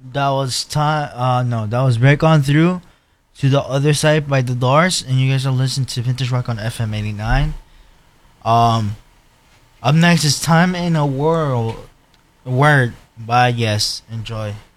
That was time. No, that was Break On Through to the Other Side by The Doors, and you guys are listening to Vintage Rock on FM 89. Um, Up next is Time in a World Word by Yes. Enjoy.